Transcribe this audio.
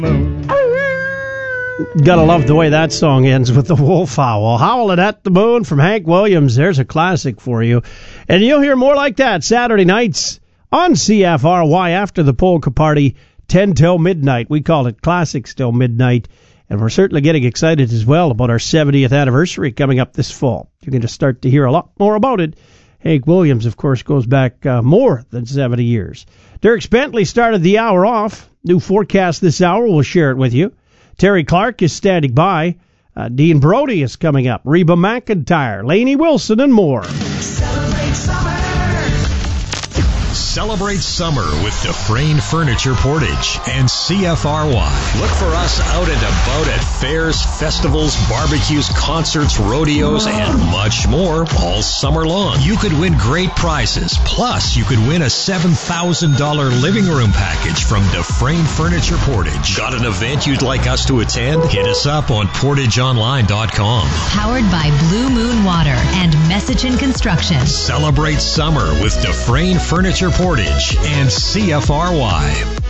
Gotta love the way that song ends with the wolf howl. Howling at the Moon from Hank Williams. There's a classic for you. And you'll hear more like that Saturday nights on CFRY after the polka party, 10 till midnight. We call it Classics till midnight. And we're certainly getting excited as well about our 70th anniversary coming up this fall. You're going to start to hear a lot more about it. Hank Williams, of course, goes back more than 70 years. Dierks Bentley started the hour off. New forecast this hour. We'll share it with you. Terry Clark is standing by. Dean Brody is coming up. Reba McEntire, Lainey Wilson, and more. Celebrate summer. Celebrate summer with Dufresne Furniture Portage and CFRY. Look for us out and about at fairs, festivals, barbecues, concerts, rodeos, and much more all summer long. You could win great prizes. Plus, you could win a $7,000 living room package from Dufresne Furniture Portage. Got an event you'd like us to attend? Hit us up on portageonline.com. Powered by Blue Moon Water and Messichin Construction. Celebrate summer with Dufresne Furniture Portage and CFRY.